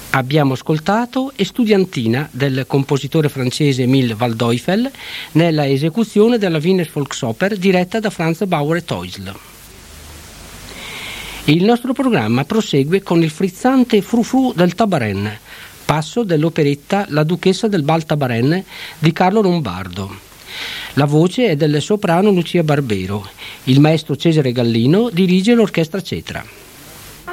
Abbiamo ascoltato Estudiantina del compositore francese Émile Waldteufel nella esecuzione della Wiener Volksoper diretta da Franz Bauer-Teusl. Il nostro programma prosegue con il frizzante frufru del Tabarin, passo dell'operetta La Duchessa del Bal Tabarin di Carlo Lombardo. La voce è del soprano Lucia Barbero. Il maestro Cesare Gallino dirige l'orchestra Cetra.